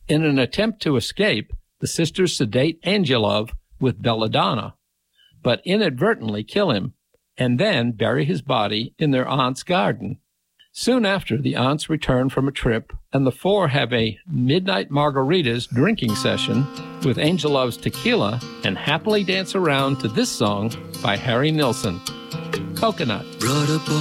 In an attempt to escape, the sisters sedate Angelov with belladonna, but inadvertently kill him, and then bury his body in their aunt's garden. Soon after, the aunts return from a trip, and the four have a midnight margaritas drinking session with Angelov's tequila and happily dance around to this song by Harry Nilsson, Coconut.